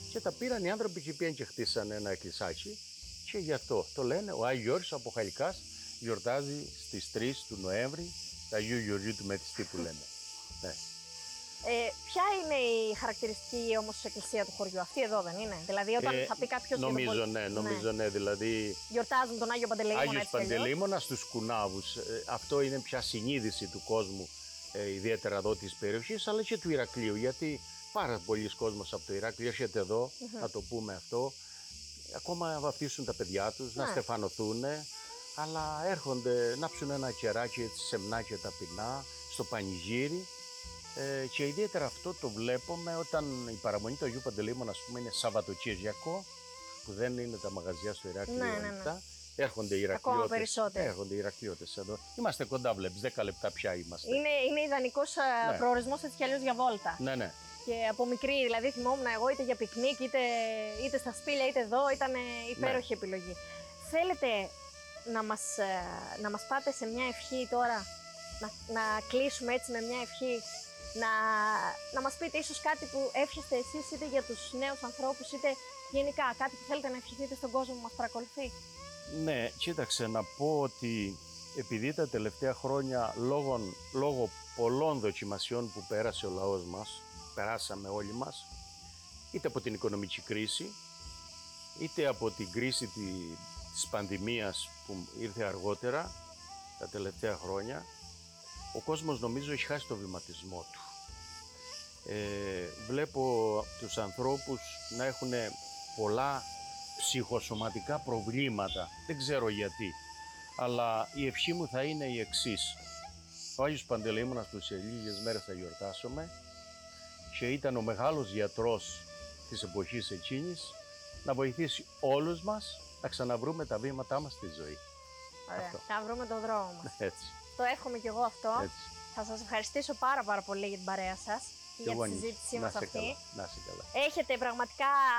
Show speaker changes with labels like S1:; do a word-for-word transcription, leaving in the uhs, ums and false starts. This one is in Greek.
S1: Και τα πήραν οι άνθρωποι και πήγαν και χτίσαν ένα εκκλησάκι και γι' αυτό το λένε ο Άγιος Γιώργος από Χαλικάς γιορτάζει στις τρεις του Νοέμβρη τα Αγίου Γεωργίου του Μετιστή που λέμε. Ναι.
S2: Ε, ποια είναι η χαρακτηριστική όμως εκκλησία του χωριού, αυτή εδώ δεν είναι? Δηλαδή, όταν
S1: Ε,
S2: θα πει κάποιος.
S1: νομίζω,
S2: για τον...
S1: ναι, νομίζω ναι, δηλαδή.
S2: Γιορτάζουν τον Άγιο Παντελεήμονα.
S1: Άγιος Παντελεήμονας στους Κουνάβους. Ε, αυτό είναι πια συνείδηση του κόσμου, ε, ιδιαίτερα εδώ της περιοχής, αλλά και του Ηρακλείου. Γιατί πάρα πολλοί κόσμος από το Ηράκλειο έρχεται εδώ, mm-hmm. να το πούμε αυτό, ακόμα να βαφτίσουν τα παιδιά τους, να
S2: ναι.
S1: στεφανωθούν, αλλά έρχονται να ψουν ένα κεράκι έτσι σεμνά και ταπεινά στο πανηγύρι. Ε, και ιδιαίτερα αυτό το βλέπουμε όταν η παραμονή του Αγίου Παντελεήμωνα, ας πούμε, είναι Σαββατοκύριακο, που δεν είναι τα μαγαζιά στο Ηράκλειο
S2: ναι, ναι,
S1: ανοιχτά.
S2: Ναι.
S1: Έρχονται οι Ηρακλειώτες. Έρχονται οι Ηρακλειώτες εδώ. Είμαστε κοντά, βλέπεις, δέκα λεπτά πια είμαστε.
S2: Είναι, είναι ιδανικός ναι. προορισμός έτσι κι αλλιώς για βόλτα.
S1: Ναι, ναι.
S2: Και από μικρή, δηλαδή θυμόμουν εγώ είτε για πικνίκ, είτε, είτε στα σπήλια, είτε εδώ, ήταν υπέροχη ναι. επιλογή. Θέλετε να μας, να μας πάτε σε μια ευχή τώρα, να, να κλείσουμε έτσι με μια ευχή, να, να μας πείτε ίσως κάτι που εύχεστε εσείς είτε για τους νέους ανθρώπους, είτε γενικά κάτι που θέλετε να ευχηθείτε στον κόσμο που μας παρακολουθεί?
S1: Ναι, κοίταξε να πω ότι επειδή τα τελευταία χρόνια λόγω, λόγω πολλών δοκιμασιών που πέρασε ο λαός μας, περάσαμε όλοι μας, είτε από την οικονομική κρίση, είτε από την κρίση της πανδημίας που ήρθε αργότερα, τα τελευταία χρόνια, ο κόσμος νομίζω έχει χάσει το βηματισμό του. Ε, βλέπω τους ανθρώπους να έχουν πολλά ψυχοσωματικά προβλήματα, δεν ξέρω γιατί, αλλά η ευχή μου θα είναι η εξής. Ο Άγιος Παντελεήμονας που σε λίγες μέρες θα γιορτάσουμε και ήταν ο μεγάλος γιατρός της εποχής εκείνης, να βοηθήσει όλους μας να ξαναβρούμε τα βήματά μας στη ζωή.
S2: Ωραία, αυτό. Θα βρούμε τον δρόμο μας.
S1: Έτσι.
S2: Το εύχομαι κι εγώ αυτό.
S1: Έτσι.
S2: Θα σας ευχαριστήσω πάρα πάρα πολύ για την παρέα σας και για τη συζήτησή μας αυτή.
S1: Να είστε καλά.
S2: Έχετε πραγματικά